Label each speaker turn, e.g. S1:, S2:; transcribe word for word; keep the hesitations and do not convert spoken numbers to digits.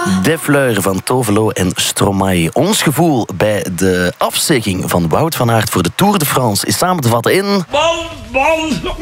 S1: De Fleur van Tovelo en Stromae. Ons gevoel bij de afzegging van Wout van Aert voor de Tour de France is samen te vatten in...
S2: Man, man!